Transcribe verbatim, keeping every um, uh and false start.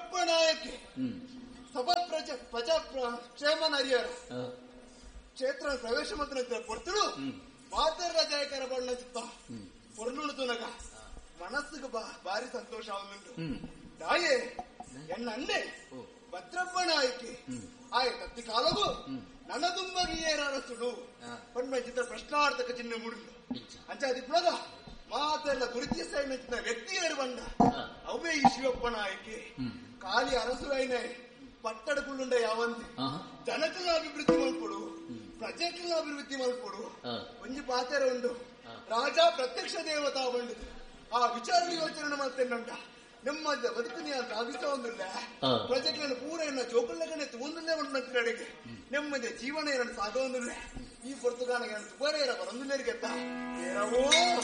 ಭದ್ರಪ್ಪ ನಾಯಕಿ ಸಭಾ ಪ್ರಜ ಪ್ರಜಾ ಕ್ಷೇಮ ನರಿಯರು ಕ್ಷೇತ್ರ ಪ್ರವೇಶ ಮಂತ್ರ ಕೊಡ್ತಳು ಮಾತರ ರಜಾಯಕರ ಬಣ್ಣ ಚಿತ್ತ ಪೊರ್ನುಳು ತುನಗ ಮನಸ್ಸಿಗೆ ಭಾರಿ ಸಂತೋಷ ಅವನುಂಟು ತಾಯೇ ಎನ್ನ ಅಂಡೆ ಭದ್ರಪ್ಪ ನಾಯಕಿ ಆಯ ಕತ್ತಿ ಕಾಲವು ನನ್ನ ತುಂಬ ಗೀಯರಸುಡು ಪಣ್ಣ ಚಿತ್ರ ಪ್ರಶ್ನಾರ್ಥಕ ಚಿಹ್ನೆ ಮುಡಿದು ಅಂಚಾದಿ ಪ್ಲಗ ಮಾತೆಲ್ಲ ಗುರುತಿಸಿದ ವ್ಯಕ್ತಿಯರು ಬಂದ ಅವೇ ಈ ಶಿವಪ್ಪ ನಾಯಕಿ ಖಾಲಿ ಅರಸುರೈನ ಪಟ್ಟಡಕುಳ್ಳುಂಡ ಯಾವಂತೆ ಜನಕಲ ಅಭಿವೃದ್ಧಿ ಮಲ್ಪಡು ಪ್ರಜೆಕಲ ಅಭಿವೃದ್ಧಿ ಮಲ್ಪಡು ಒಂಜಿ ಪಾತೆರ ಉಂಡು ರಾಜ ಪ್ರತ್ಯಕ್ಷ ದೇವತಾ ಬಂಡಿತು ಆ ವಿಚಾರ ಯೋಚನೆ ಮಾಡ್ತೇನುಂಟ ನೆಮ್ಮದಿ ಬದುಕುನಿಯ ಸಾಧಿಸ ಒಂದಿಲ್ಲ ಪ್ರಜೆಗಳನ್ನು ಪೂರ ಎನ್ನ ಜೋಕುಳ್ಳಗನೆ ಒಂದೊಂದೇ ಒಂದು ನಡಿಗೆ ನೆಮ್ಮದಿ ಜೀವನ ಎರಡು ಸಾಗೋದಿಲ್ಲ ಈ ಪುರ್ತಗಾನ ಬರೆಯರ ಬರೊಂದಿಲ್ಲ